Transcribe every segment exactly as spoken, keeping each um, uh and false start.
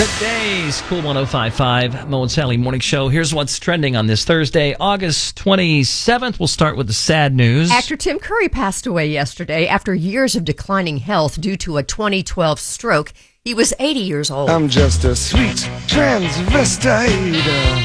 Today's Cool one oh five point five Mo and Sally Morning Show. Here's what's trending on this Thursday, August twenty-seventh. We'll start with the sad news. Actor Tim Curry passed away yesterday after years of declining health due to a twenty twelve stroke. He was eighty years old. I'm just a sweet transvestite.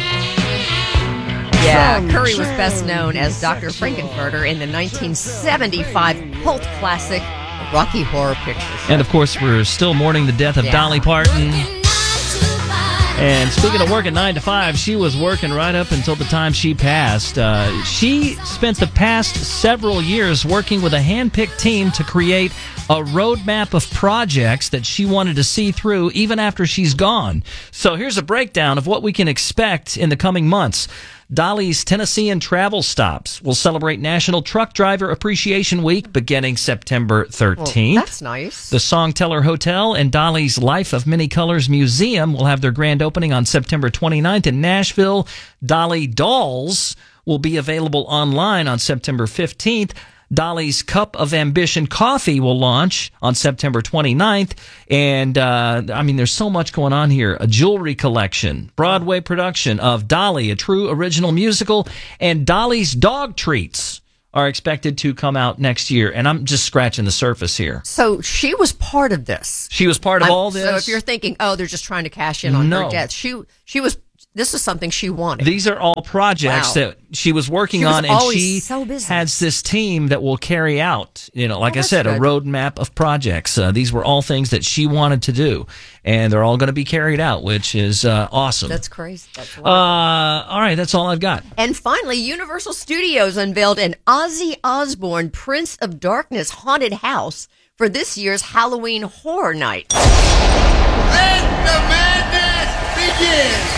Yeah, Curry was best known as Doctor Frankenfurter in the nineteen seventy-five cult classic Rocky Horror Picture Show. And, of course, we're still mourning the death of Yeah. Dolly Parton. And speaking of working nine to five, she was working right up until the time she passed. Uh, she spent the past several years working with a hand-picked team to create a roadmap of projects that she wanted to see through even after she's gone. So here's a breakdown of what we can expect in the coming months. Dolly's Tennessean travel stops will celebrate National Truck Driver Appreciation Week beginning September thirteenth. Well, that's nice. The Songteller Hotel and Dolly's Life of Many Colors Museum will have their grand opening on September twenty-ninth in Nashville. Dolly Dolls will be available online on September fifteenth. Dolly's Cup of Ambition Coffee will launch on September twenty-ninth. And, uh, I mean, there's so much going on here. A jewelry collection, Broadway production of Dolly, a true original musical, and Dolly's Dog Treats are expected to come out next year. And I'm just scratching the surface here. So she was part of this. She was part of I'm- all this. So if you're thinking, oh, they're just trying to cash in on No. her death, she she was. This is something she wanted. These are all projects Wow. that she was working She was on, and always she so busy. has this team that will carry out, you know, like Oh, I that's said, a good. roadmap of projects. Uh, these were all things that she wanted to do, and they're all going to be carried out, which is uh, awesome. That's crazy. That's uh, wonderful. all right, that's all I've got. And finally, Universal Studios unveiled an Ozzy Osbourne Prince of Darkness haunted house for this year's Halloween Horror Night. Let the madness begin!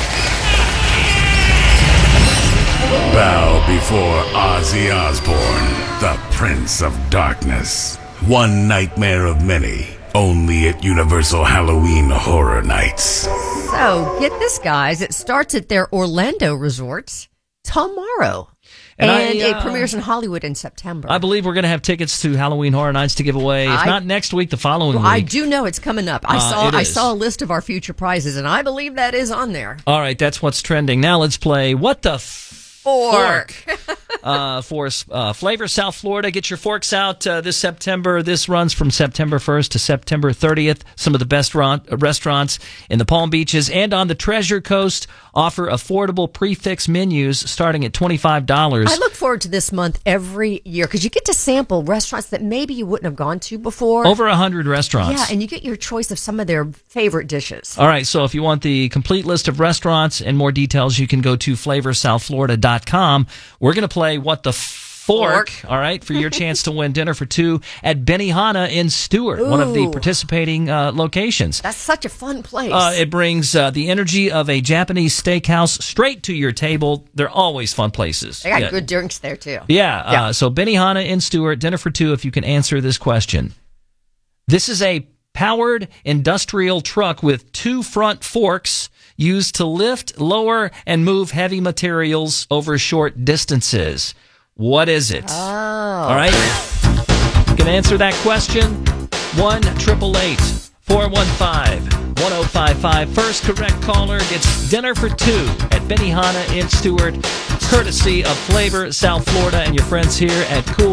Bow before Ozzy Osbourne, the Prince of Darkness. One nightmare of many, only at Universal Halloween Horror Nights. So, get this, guys. It starts at their Orlando resort tomorrow. And And, I, it uh, premieres in Hollywood in September. I believe we're going to have tickets to Halloween Horror Nights to give away. If I- not next week, the following Well, week. I do know it's coming up. I Uh, saw it I is. saw a list of our future prizes, and I believe that is on there. All right, that's what's trending. Now let's play What the Fork. uh, for uh, Flavor South Florida. Get your forks out uh, this September. This runs from September first to September thirtieth. Some of the best ron- restaurants in the Palm Beaches and on the Treasure Coast offer affordable prefix menus starting at twenty-five dollars. I look forward to this month every year because you get to sample restaurants that maybe you wouldn't have gone to before. Over one hundred restaurants. Yeah, and you get your choice of some of their favorite dishes. All right, so if you want the complete list of restaurants and more details, you can go to flavor south florida dot com. We're going to play What the Fork, Fork. all right, for your chance to win dinner for two at Benihana in Stewart, one of the Ooh. participating uh, locations. That's such a fun place. Uh, it brings uh, the energy of a Japanese steakhouse straight to your table. They're always fun places. they got yeah. good drinks there, too. Yeah, Yeah. Uh, so Benihana in Stewart, dinner for two if you can answer this question. This is a powered industrial truck with two front forks used to lift, lower, and move heavy materials over short distances. What is it? Oh. All right. You can answer that question. one eight eight eight, four one five, one oh five five. First correct caller gets dinner for two at Benihana in Stewart, courtesy of Flavor South Florida and your friends here at Cool